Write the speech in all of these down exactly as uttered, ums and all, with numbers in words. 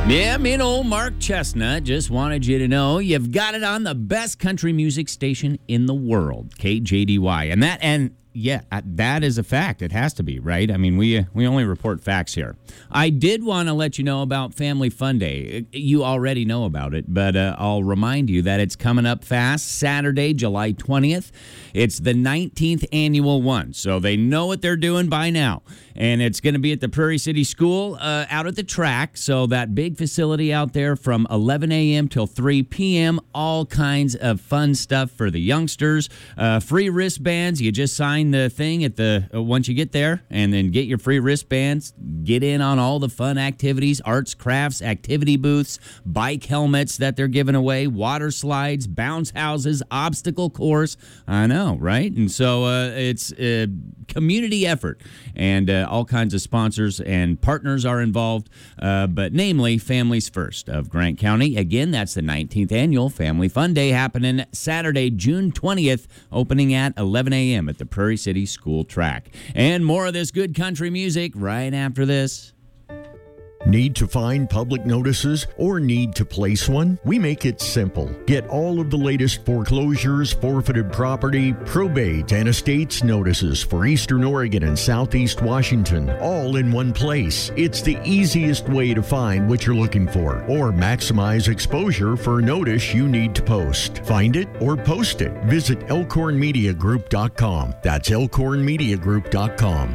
Yeah, me and old Mark Chestnut just wanted you to know you've got it on the best country music station in the world, K J D Y. And that, and yeah, that is a fact. It has to be, right? I mean, we we only report facts here. I did want to let you know about Family Fun Day. You already know about it, but uh, I'll remind you that it's coming up fast, Saturday, July twentieth. It's the nineteenth annual one, so they know what they're doing by now. And it's going to be at the Prairie City School uh, out at the track, so that big facility out there from eleven a.m. till three p.m., all kinds of fun stuff for the youngsters. Uh, free wristbands. You just sign the thing at the uh, once you get there, and then get your free wristbands. Get in on all the fun activities, arts, crafts, activity booths, bike helmets that they're giving away, water slides, bounce houses, obstacle course. I know, right? And so uh, it's a community effort, and uh, all kinds of sponsors and partners are involved, uh, but namely Families First of Grant County. Again, that's the nineteenth annual Family Fun Day happening Saturday, June twentieth, opening at eleven a.m. at the Prairie City School track. And more of this good country music right after this. Need to find public notices or need to place one? We make it simple. Get all of the latest foreclosures, forfeited property, probate, and estates notices for Eastern Oregon and Southeast Washington, all in one place. It's the easiest way to find what you're looking for or maximize exposure for a notice you need to post. Find it or post it. Visit elkhorn media group dot com. That's elkhorn media group dot com.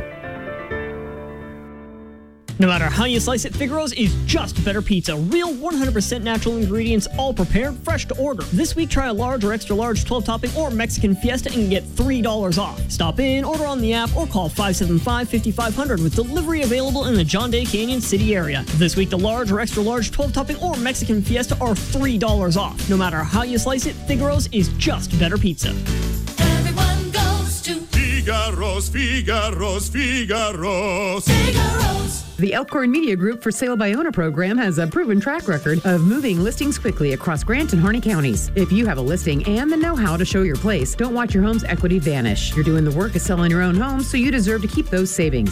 No matter how you slice it, Figaro's is just better pizza. Real one hundred percent natural ingredients, all prepared, fresh to order. This week, try a large or extra large twelve-topping or Mexican Fiesta and get three dollars off. Stop in, order on the app, or call five seven five, five five zero zero with delivery available in the John Day Canyon City area. This week, the large or extra large twelve-topping or Mexican Fiesta are three dollars off. No matter how you slice it, Figaro's is just better pizza. Everyone goes to Figaro's, Figaro's, Figaro's. Figaro's. The Elkhorn Media Group for Sale by Owner program has a proven track record of moving listings quickly across Grant and Harney counties. If you have a listing and the know-how to show your place, don't watch your home's equity vanish. You're doing the work of selling your own home, so you deserve to keep those savings.